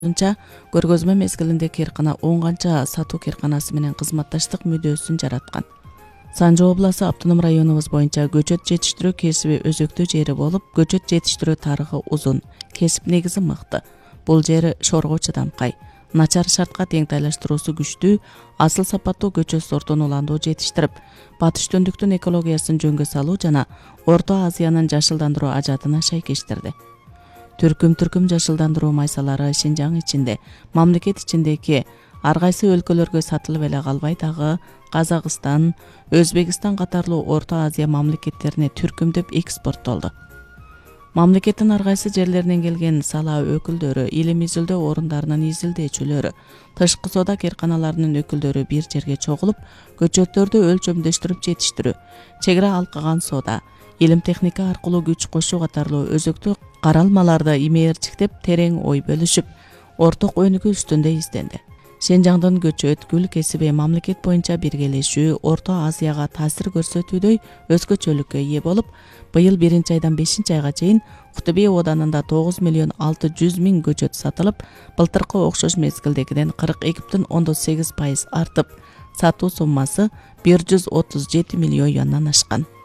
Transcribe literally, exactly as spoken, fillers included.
Ынча көргөзмө мезгилинде Керкана он канча сатуу керканасы менен кызматташтык мүдөөсүн жараткан. Санжы обласы Автоном районубуз боюнча көчөт жетиштирүү кесиби өзөктүү жери болуп, көчөт жетиштирүү тарыхы узун, кесип негизи мыкты. Бул жери шорго чыдамкай, начар шартка теңтайлаштыруусу күчтүү, асыл сапаттуу көчөт сортун уландуу жетиштирип, батыш түндүктүн экологиясын жөнгө салуу жана Орто Азиянын жашылдандыруу ажатына шайкештирди. Түркүм-түркүм жашылдандыруу майсалары Шинжаң ичинде, мамлекет ичиндеги ар кайсы өлкөлөргө сатылып эле калбай дагы Казакстан, Өзбекстан катарлуу Орто Азия мамлекеттерине түркүмдөп экспорттолду. Мамлекеттин ар кайсы жерлеринен келген сала өкүлдөрү, илим изилдөө орундарынын изилдөөчүлөрү, тышкы соода керканаларынын өкүлдөрү бир жерге чогулуп, көчөттөрдү өлчөмдөштүрүп жетиштирүү, чек ара алкаган соода, илим техника аркылуу күч кошуу катарлуу өзөктүү каралмаларды имээрчиктеп терең ой бөлүшүп, орток өнүгүү үстүндө изденди. Шинжаңдын көчөт, гүл кесиби мамлекет боюнча биргелешүү Орто Азияга таасир көрсөтүүдөй өзгөчөлүккө ээ болуп, быйыл биринчи айдан бешинчи айга чейин Кутуби оданында тогуз миллион алты жүз миң көчөт сатылып, былтыркы окшош мезгилдегиден кырк эки бүтүн ондон сегиз пайыз артып, сатуу суммасы бир жүз отуз жети миллион юандан ашкан.